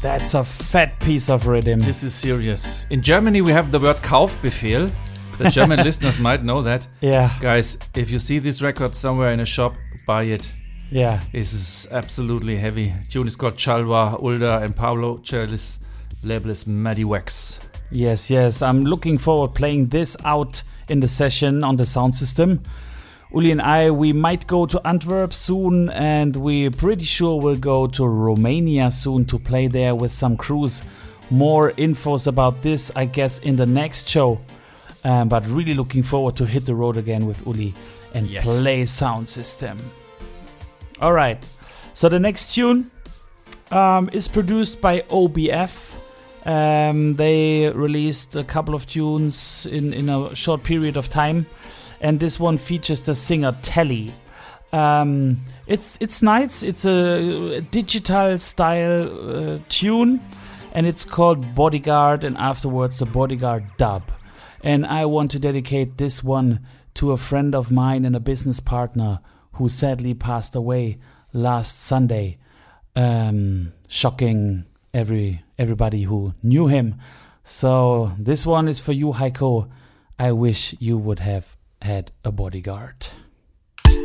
That's a fat piece of rhythm. This is serious. In Germany, we have the word Kaufbefehl. The German listeners might know that. Yeah. Guys, if you see this record somewhere in a shop, buy it. Yeah. This is absolutely heavy. Tune is called Chalwa, Ulda, and Pablo Chelis. Label is Maddie Wax. Yes, yes. I'm looking forward playing this out in the session on the sound system. Uli and I, we might go to Antwerp soon, and we're pretty sure we'll go to Romania soon to play there with some crews. More infos about this, I guess, in the next show. But really looking forward to hit the road again with Uli and play sound system. All right. So the next tune is produced by OBF. They released a couple of tunes in a short period of time. And this one features the singer Telly. It's nice. It's a digital style tune. And it's called Bodyguard, and afterwards the Bodyguard dub. And I want to dedicate this one to a friend of mine and a business partner who sadly passed away last Sunday. Shocking everybody who knew him. So this one is for you, Heiko. I wish you would have had a bodyguard.